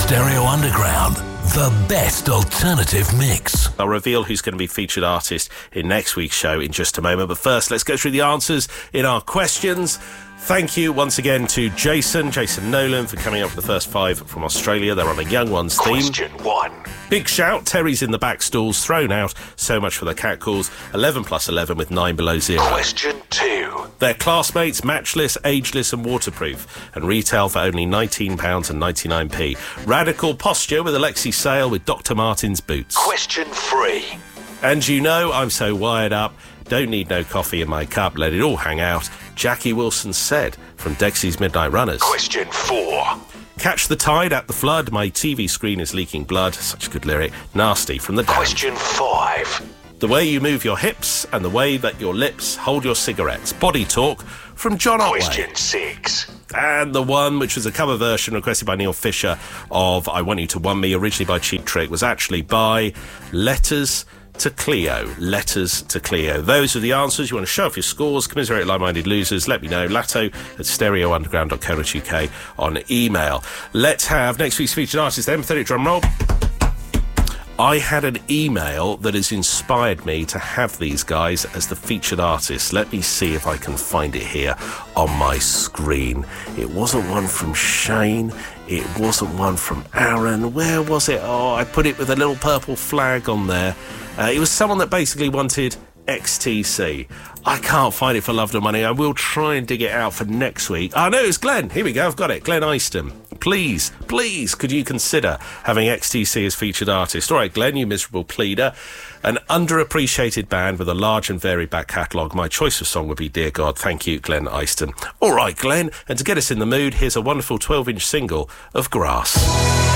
Stereo Underground, the best alternative mix. I'll reveal who's going to be featured artist in next week's show in just a moment. But first, let's go through the answers in our questions. Thank you once again to Jason Nolan, for coming up with the first 5 from Australia. They're on a Young Ones theme. Question 1. Big shout, Terry's in the back stalls, thrown out. So much for the cat calls. 11 plus 11 with 9 below 0. Question 2. Their classmates, matchless, ageless and waterproof, and retail for only £19.99. Radical posture with Alexi Sale with Dr. Martens boots. Question 3. And you know I'm so wired up, don't need no coffee in my cup, let it all hang out. Jackie Wilson said from Dexy's Midnight Runners. Question 4. Catch the tide at the flood, my TV screen is leaking blood. Such a good lyric. Nasty from the Damned. Question 5. The way you move your hips and the way that your lips hold your cigarettes. Body Talk from John Otway. Question 6. And the one which was a cover version requested by Neil Fisher of I Want You to Want Me, originally by Cheap Trick, was actually by Letters to Cleo. Letters to Cleo. Those are the answers. You want to show off your scores, commiserate like-minded losers, let me know. latto@stereounderground.co.uk on email. Let's have next week's featured artist then. Pathetic drum roll. I had an email that has inspired me to have these guys as the featured artists. Let me see if I can find it here on my screen. It wasn't one from Shane. It wasn't one from Aaron. Where was it? Oh, I put it with a little purple flag on there. It was someone that basically wanted XTC. I can't find it for love nor money. I will try and dig it out for next week. Oh, no, it's Glenn. Here we go. I've got it. Glenn Easton. Please, could you consider having XTC as featured artist? All right, Glenn, you miserable pleader. An underappreciated band with a large and varied back catalogue. My choice of song would be Dear God. Thank you, Glenn Easton. All right, Glenn. And to get us in the mood, here's a wonderful 12-inch single of Grass.